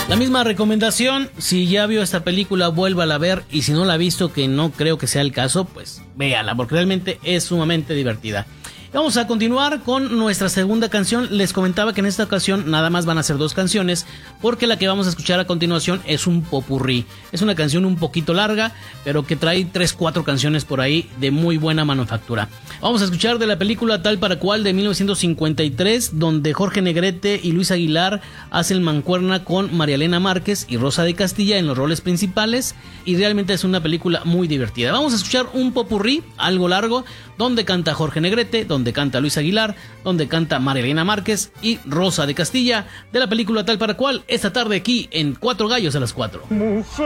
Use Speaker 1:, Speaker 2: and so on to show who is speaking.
Speaker 1: La misma recomendación, si ya vio esta película, vuélvala a ver, y si no la ha visto, que no creo que sea el caso, pues véala, porque realmente es sumamente divertida. Vamos a continuar con nuestra segunda canción. Les comentaba que en esta ocasión nada más van a ser 2 canciones, porque la que vamos a escuchar a continuación es un popurrí. Es una canción un poquito larga, pero que trae 3-4 canciones por ahí de muy buena manufactura. Vamos a escuchar de la película Tal para Cual de 1953, donde Jorge Negrete y Luis Aguilar hacen mancuerna con María Elena Márquez y Rosa de Castilla en los roles principales, y realmente es una película muy divertida. Vamos a escuchar un popurrí, algo largo, donde canta Jorge Negrete, donde canta Luis Aguilar, donde canta María Elena Márquez y Rosa de Castilla, de la película Tal para Cual, esta tarde aquí en Cuatro Gallos a las 4.